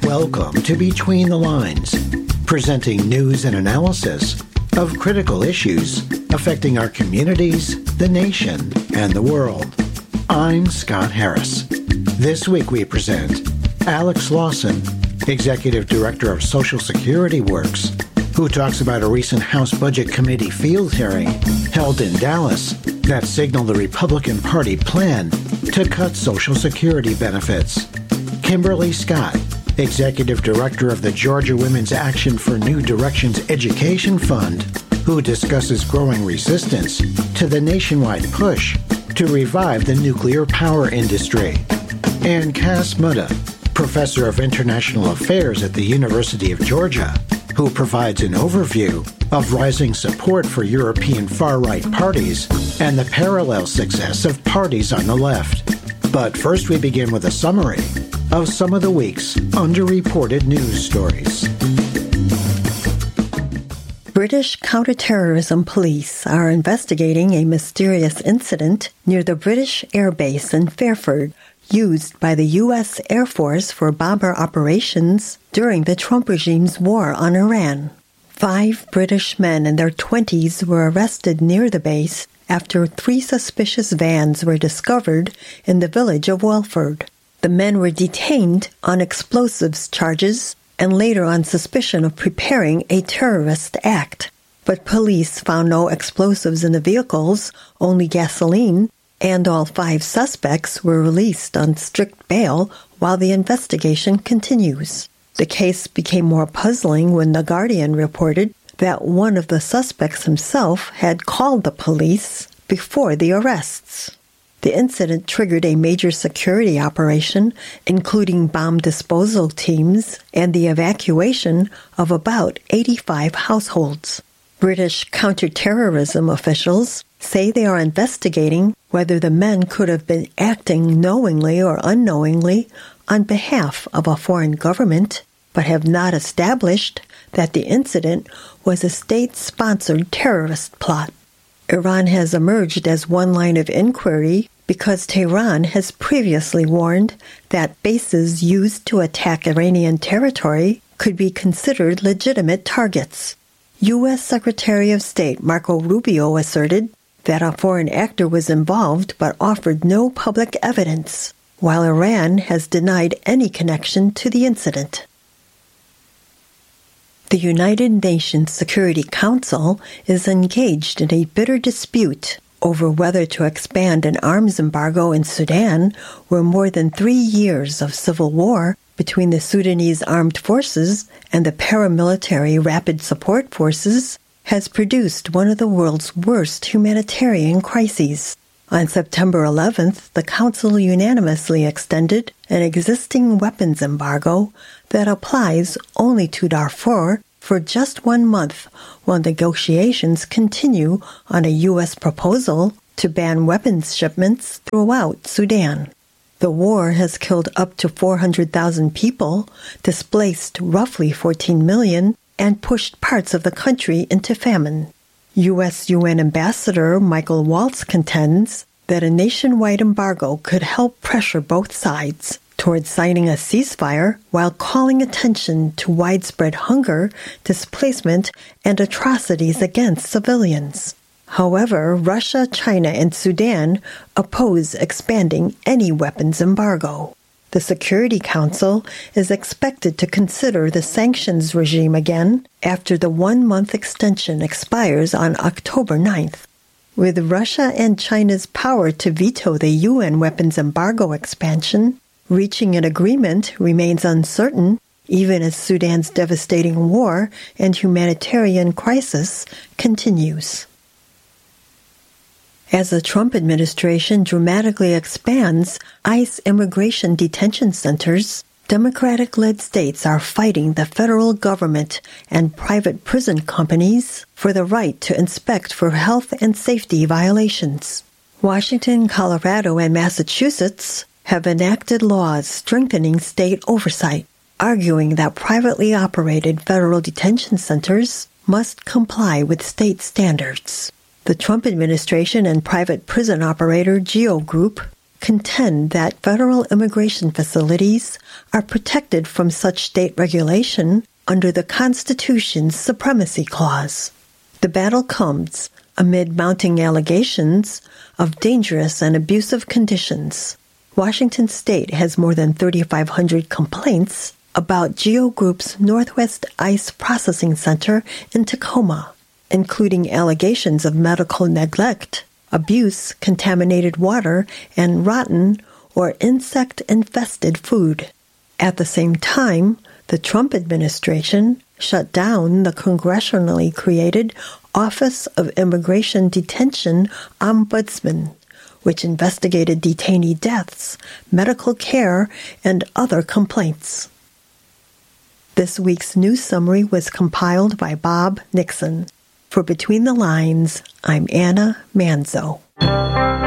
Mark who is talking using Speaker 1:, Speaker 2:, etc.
Speaker 1: Welcome to Between the Lines, presenting news and analysis of critical issues affecting our communities, the nation, and the world. I'm Scott Harris. This week we present Alex Lawson, Executive Director of Social Security Works, who talks about a recent House Budget Committee field hearing held in Dallas that signaled the Republican Party plan to cut Social Security benefits. Kimberly Scott, Executive Director of the Georgia Women's Action for New Directions Education Fund, who discusses growing resistance to the nationwide push to revive the nuclear power industry. And Cass Mutta, Professor of International Affairs at the University of Georgia, who provides an overview of rising support for European far-right parties and the parallel success of parties on the left. But first we begin with a summary of some of the week's underreported news stories.
Speaker 2: British counterterrorism police are investigating a mysterious incident near the British Air Base in Fairford, used by the U.S. Air Force for bomber operations during the Trump regime's war on Iran. 5 British men in their 20s were arrested near the base after 3 suspicious vans were discovered in the village of Welford. The men were detained on explosives charges and later on suspicion of preparing a terrorist act. But police found no explosives in the vehicles, only gasoline, and all 5 suspects were released on strict bail while the investigation continues. The case became more puzzling when The Guardian reported that one of the suspects himself had called the police before the arrests. The incident triggered a major security operation, including bomb disposal teams and the evacuation of about 85 households. British counterterrorism officials say they are investigating whether the men could have been acting knowingly or unknowingly on behalf of a foreign government, but have not established that the incident was a state-sponsored terrorist plot. Iran has emerged as one line of inquiry because Tehran has previously warned that bases used to attack Iranian territory could be considered legitimate targets. U.S. Secretary of State Marco Rubio asserted that a foreign actor was involved but offered no public evidence, while Iran has denied any connection to the incident. The United Nations Security Council is engaged in a bitter dispute over whether to expand an arms embargo in Sudan, where more than 3 years of civil war between the Sudanese armed forces and the paramilitary Rapid Support Forces has produced one of the world's worst humanitarian crises. On September 11th, the Council unanimously extended an existing weapons embargo that applies only to Darfur for just 1 month, while negotiations continue on a U.S. proposal to ban weapons shipments throughout Sudan. The war has killed up to 400,000 people, displaced roughly 14 million, and pushed parts of the country into famine. U.S. UN Ambassador Michael Waltz contends that a nationwide embargo could help pressure both sides towards signing a ceasefire while calling attention to widespread hunger, displacement, and atrocities against civilians. However, Russia, China, and Sudan oppose expanding any weapons embargo. The Security Council is expected to consider the sanctions regime again after the 1-month extension expires on October 9th. With Russia and China's power to veto the UN weapons embargo expansion, reaching an agreement remains uncertain, even as Sudan's devastating war and humanitarian crisis continues. As the Trump administration dramatically expands ICE immigration detention centers, Democratic-led states are fighting the federal government and private prison companies for the right to inspect for health and safety violations. Washington, Colorado, and Massachusetts have enacted laws strengthening state oversight, arguing that privately operated federal detention centers must comply with state standards. The Trump administration and private prison operator GEO Group contend that federal immigration facilities are protected from such state regulation under the Constitution's Supremacy Clause. The battle comes amid mounting allegations of dangerous and abusive conditions. Washington State has more than 3,500 complaints about GEO Group's Northwest Ice Processing Center in Tacoma, including allegations of medical neglect, abuse, contaminated water, and rotten or insect-infested food. At the same time, the Trump administration shut down the congressionally created Office of Immigration Detention Ombudsman, which investigated detainee deaths, medical care, and other complaints. This week's news summary was compiled by Bob Nixon. For Between the Lines, I'm Anna Manzo.